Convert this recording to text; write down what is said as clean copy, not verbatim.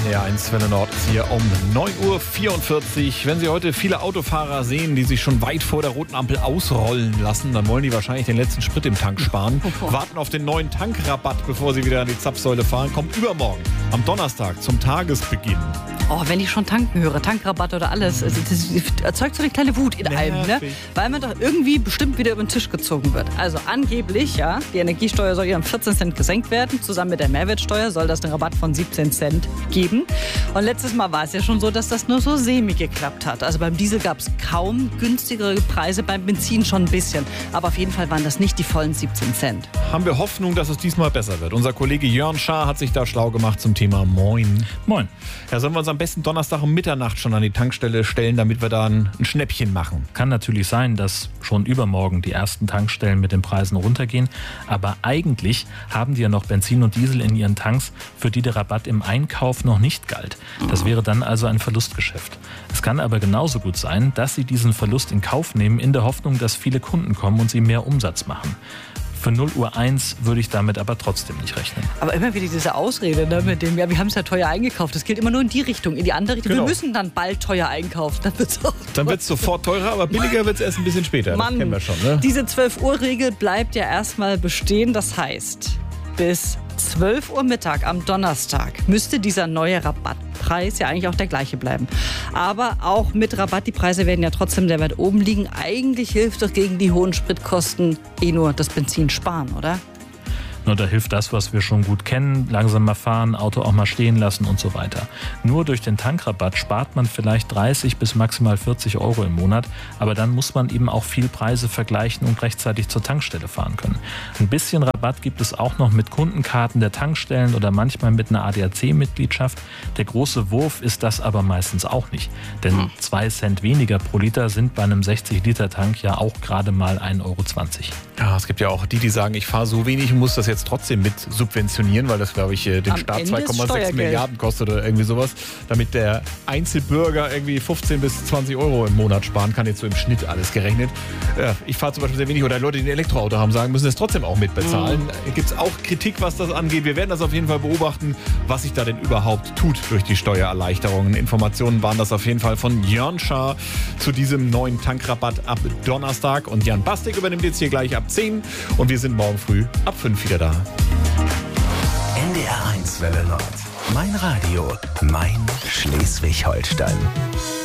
NDR 1 Welle Nord ist hier um 9.44 Uhr. Wenn Sie heute viele Autofahrer sehen, die sich schon weit vor der roten Ampel ausrollen lassen, dann wollen die wahrscheinlich den letzten Sprit im Tank sparen. Warten auf den neuen Tankrabatt, bevor sie wieder an die Zapfsäule fahren. Kommt übermorgen, am Donnerstag, zum Tagesbeginn. Oh, wenn ich schon tanken höre, Tankrabatt oder alles, das erzeugt so eine kleine Wut in einem, ne? Weil man doch irgendwie bestimmt wieder über den Tisch gezogen wird. Also angeblich, ja, die Energiesteuer soll ja um 14 Cent gesenkt werden. Zusammen mit der Mehrwertsteuer soll das einen Rabatt von 17 Cent geben. Und letztes Mal war es ja schon so, dass das nur so semi geklappt hat. Also beim Diesel gab es kaum günstigere Preise, beim Benzin schon ein bisschen. Aber auf jeden Fall waren das nicht die vollen 17 Cent. Haben wir Hoffnung, dass es diesmal besser wird. Unser Kollege Jörn Schaar hat sich da schlau gemacht zum Thema Moin. Moin. Ja, sollen wir uns am besten Donnerstag um Mitternacht schon an die Tankstelle stellen, damit wir da ein Schnäppchen machen? Kann natürlich sein, dass schon übermorgen die ersten Tankstellen mit den Preisen runtergehen. Aber eigentlich haben die ja noch Benzin und Diesel in ihren Tanks, für die der Rabatt im Einkauf noch nicht galt. Das wäre dann also ein Verlustgeschäft. Es kann aber genauso gut sein, dass sie diesen Verlust in Kauf nehmen, in der Hoffnung, dass viele Kunden kommen und sie mehr Umsatz machen. Für 0:01 würde ich damit aber trotzdem nicht rechnen. Aber immer wieder diese Ausrede, ne, mit dem, ja, wir haben es ja teuer eingekauft. Das gilt immer nur in die Richtung, in die andere Richtung. Genau. Wir müssen dann bald teuer einkaufen. Dann wird es auch Dann wird es sofort teurer, aber billiger wird es erst ein bisschen später. Mann, das kennen wir schon, ne? Diese 12-Uhr-Regel bleibt ja erstmal bestehen. Das heißt, bis 12 Uhr Mittag am Donnerstag müsste dieser neue Rabattpreis ja eigentlich auch der gleiche bleiben. Aber auch mit Rabatt, die Preise werden ja trotzdem sehr weit oben liegen. Eigentlich hilft doch gegen die hohen Spritkosten nur das Benzin sparen, oder? Nur da hilft das, was wir schon gut kennen, langsamer fahren, Auto auch mal stehen lassen und so weiter. Nur durch den Tankrabatt spart man vielleicht 30 bis maximal 40 Euro im Monat, aber dann muss man eben auch viel Preise vergleichen und rechtzeitig zur Tankstelle fahren können. Ein bisschen Rabatt gibt es auch noch mit Kundenkarten der Tankstellen oder manchmal mit einer ADAC-Mitgliedschaft. Der große Wurf ist das aber meistens auch nicht, denn 2 Cent weniger pro Liter sind bei einem 60-Liter-Tank ja auch gerade mal 1,20 Euro. Ja, es gibt ja auch die sagen, ich fahre so wenig und muss das jetzt trotzdem mit subventionieren, weil das, glaube ich, den Am Staat Ende ist 2,6 Steuergeld. Milliarden kostet oder irgendwie sowas, damit der Einzelbürger irgendwie 15 bis 20 Euro im Monat sparen kann, jetzt so im Schnitt alles gerechnet. Ja, ich fahre zum Beispiel sehr wenig oder Leute, die ein Elektroauto haben, sagen, müssen es trotzdem auch mitbezahlen. Gibt es auch Kritik, was das angeht. Wir werden das auf jeden Fall beobachten, was sich da denn überhaupt tut durch die Steuererleichterungen. Informationen waren das auf jeden Fall von Jörn Schaar zu diesem neuen Tankrabatt ab Donnerstag. Und Jan Bastek übernimmt jetzt hier gleich ab 10 und wir sind morgen früh ab 5 wieder da. NDR 1 Welle Nord. Mein Radio, mein Schleswig-Holstein.